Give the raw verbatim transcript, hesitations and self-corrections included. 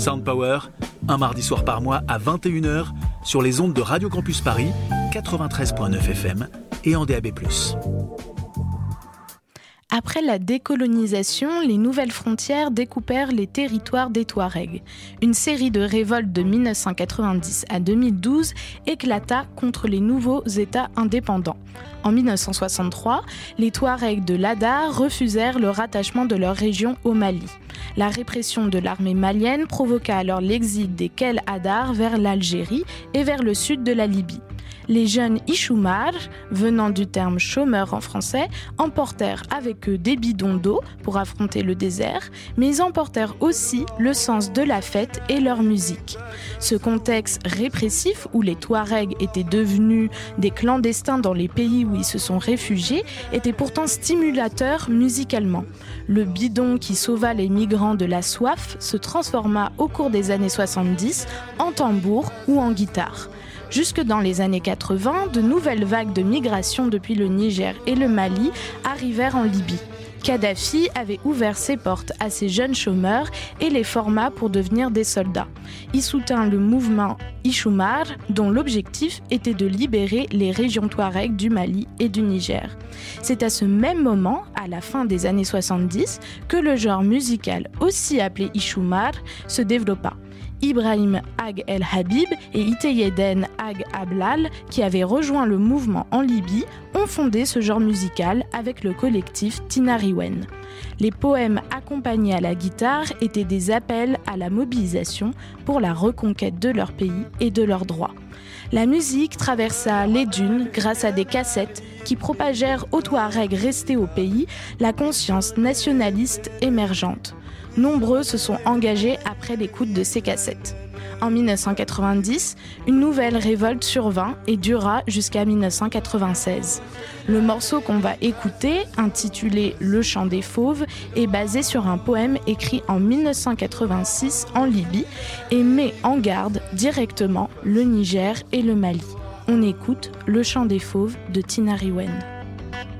Sound Power, un mardi soir par mois à vingt et une heures sur les ondes de Radio Campus Paris, quatre-vingt-treize virgule neuf F M et en D A B plus. Après la décolonisation, les nouvelles frontières découpèrent les territoires des Touaregs. Une série de révoltes de dix-neuf cent quatre-vingt-dix à deux mille douze éclata contre les nouveaux États indépendants. En dix-neuf cent soixante-trois, les Touaregs de l'Adar refusèrent le rattachement de leur région au Mali. La répression de l'armée malienne provoqua alors l'exil des Kel Adar vers l'Algérie et vers le sud de la Libye. Les jeunes Ichoumar, venant du terme chômeur en français, emportèrent avec eux des bidons d'eau pour affronter le désert, mais ils emportèrent aussi le sens de la fête et leur musique. Ce contexte répressif où les Touaregs étaient devenus des clandestins dans les pays où ils se sont réfugiés était pourtant stimulateur musicalement. Le bidon qui sauva les migrants de la soif se transforma au cours des années soixante-dix en tambour ou en guitare. Jusque dans les années quatre-vingts, de nouvelles vagues de migration depuis le Niger et le Mali arrivèrent en Libye. Kadhafi avait ouvert ses portes à ces jeunes chômeurs et les forma pour devenir des soldats. Il soutint le mouvement Ichoumar, dont l'objectif était de libérer les régions Touareg du Mali et du Niger. C'est à ce même moment, à la fin des années soixante-dix, que le genre musical, aussi appelé Ichoumar, se développa. Ibrahim Ag El Habib et Iteyeden Ag Ablal, qui avaient rejoint le mouvement en Libye, ont fondé ce genre musical avec le collectif Tinariwen. Les poèmes accompagnés à la guitare étaient des appels à la mobilisation pour la reconquête de leur pays et de leurs droits. La musique traversa les dunes grâce à des cassettes qui propagèrent aux Touaregs restés au pays la conscience nationaliste émergente. Nombreux se sont engagés après l'écoute de ces cassettes. En dix-neuf cent quatre-vingt-dix, une nouvelle révolte survint et dura jusqu'à dix-neuf cent quatre-vingt-seize. Le morceau qu'on va écouter, intitulé « Le chant des fauves », est basé sur un poème écrit en dix-neuf cent quatre-vingt-six en Libye et met en garde directement le Niger et le Mali. On écoute « Le chant des fauves » de Tinariwen.